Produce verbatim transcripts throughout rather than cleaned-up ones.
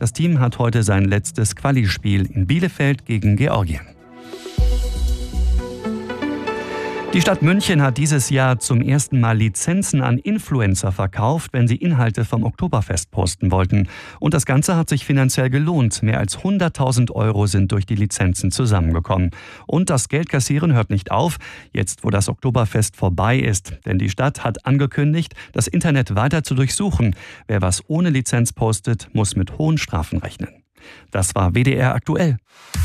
Das Team hat heute sein letztes Quali-Spiel in Bielefeld gegen Georgien. Die Stadt München hat dieses Jahr zum ersten Mal Lizenzen an Influencer verkauft, wenn sie Inhalte vom Oktoberfest posten wollten. Und das Ganze hat sich finanziell gelohnt. Mehr als hunderttausend Euro sind durch die Lizenzen zusammengekommen. Und das Geldkassieren hört nicht auf, jetzt wo das Oktoberfest vorbei ist. Denn die Stadt hat angekündigt, das Internet weiter zu durchsuchen. Wer was ohne Lizenz postet, muss mit hohen Strafen rechnen. Das war W D R aktuell.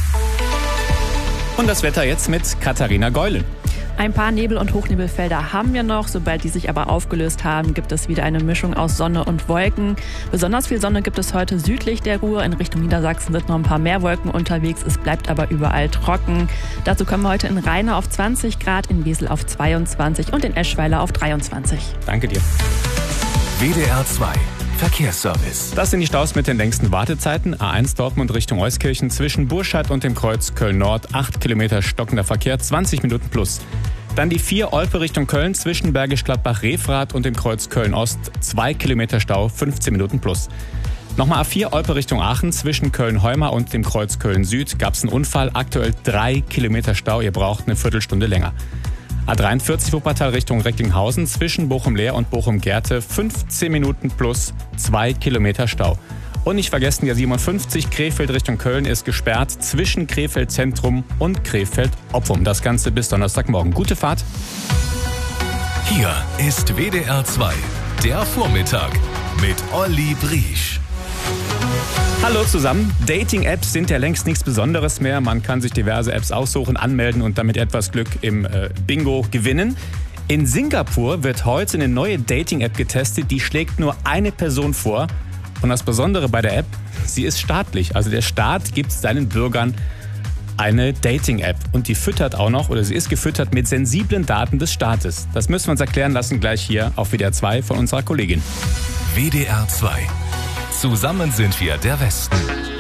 Und das Wetter jetzt mit Katharina Geulen. Ein paar Nebel- und Hochnebelfelder haben wir noch. Sobald die sich aber aufgelöst haben, gibt es wieder eine Mischung aus Sonne und Wolken. Besonders viel Sonne gibt es heute südlich der Ruhr. In Richtung Niedersachsen sind noch ein paar mehr Wolken unterwegs. Es bleibt aber überall trocken. Dazu kommen wir heute in Rheine auf zwanzig Grad, in Wesel auf zweiundzwanzig und in Eschweiler auf dreiundzwanzig. Danke dir. W D R zwei Verkehrsservice. Das sind die Staus mit den längsten Wartezeiten. A eins Dortmund Richtung Euskirchen zwischen Burscheid und dem Kreuz Köln-Nord. acht Kilometer stockender Verkehr, zwanzig Minuten plus. Dann die vier Olpe Richtung Köln zwischen Bergisch Gladbach-Refrath und dem Kreuz Köln-Ost. zwei Kilometer Stau, fünfzehn Minuten plus. Nochmal A vier Olpe Richtung Aachen zwischen Köln-Heuma und dem Kreuz Köln-Süd. Gab es einen Unfall, aktuell drei Kilometer Stau. Ihr braucht eine Viertelstunde länger. A dreiundvierzig Wuppertal Richtung Recklinghausen zwischen Bochum-Leer und Bochum-Gerte. fünfzehn Minuten plus zwei Kilometer Stau. Und nicht vergessen, der siebenundfünfzig Krefeld Richtung Köln ist gesperrt zwischen Krefeld Zentrum und Krefeld Oppum. Das Ganze bis Donnerstagmorgen. Gute Fahrt. Hier ist W D R zwei, der Vormittag mit Olli Briesch. Hallo zusammen. Dating-Apps sind ja längst nichts Besonderes mehr. Man kann sich diverse Apps aussuchen, anmelden und damit etwas Glück im äh, Bingo gewinnen. In Singapur wird heute eine neue Dating-App getestet, die schlägt nur eine Person vor. Und das Besondere bei der App, sie ist staatlich. Also der Staat gibt seinen Bürgern eine Dating-App. Und die füttert auch noch, oder sie ist gefüttert mit sensiblen Daten des Staates. Das müssen wir uns erklären lassen gleich hier auf W D R zwei von unserer Kollegin. W D R zwei. Zusammen sind wir der Westen.